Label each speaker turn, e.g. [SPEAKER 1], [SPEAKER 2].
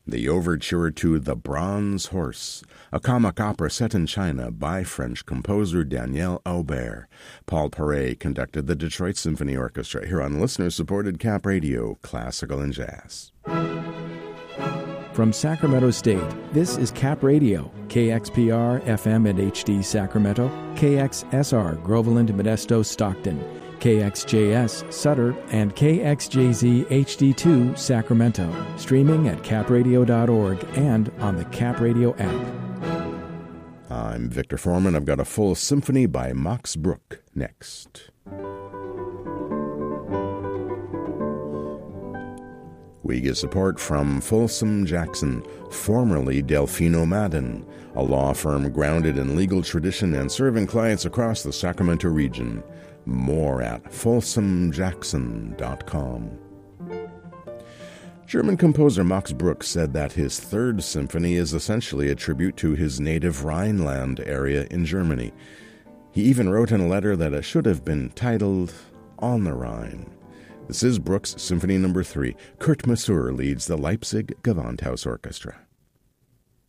[SPEAKER 1] The overture to The Bronze Horse, a comic opera set in China by French composer Daniel Aubert. Paul Paray conducted the Detroit Symphony Orchestra here on listener-supported Cap Radio, Classical and Jazz.
[SPEAKER 2] From Sacramento State, this is Cap Radio, KXPR FM and HD Sacramento, KXSR Groveland, Modesto, Stockton, KXJS Sutter, and KXJZ HD2 Sacramento, streaming at capradio.org and on the Cap Radio app.
[SPEAKER 1] I'm Victor Foreman. I've got a full symphony by Max Bruch next. We get support from Folsom Jackson, formerly Delfino Madden, a law firm grounded in legal tradition and serving clients across the Sacramento region. More at folsomjackson.com. German composer Max Bruch said that his Third Symphony is essentially a tribute to his native Rhineland area in Germany. He even wrote in a letter that it should have been titled On the Rhine. This is Bruch's Symphony No. 3. Kurt Masur leads the Leipzig Gewandhaus Orchestra.